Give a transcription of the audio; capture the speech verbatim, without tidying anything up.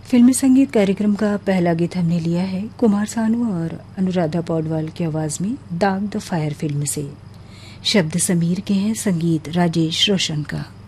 फिल्मी संगीत कार्यक्रम का पहला गीत हमने लिया है कुमार सानू और अनुराधा पौडवाल की आवाज में दाग द फायर फिल्म से। शब्द समीर के हैं, संगीत राजेश रोशन का।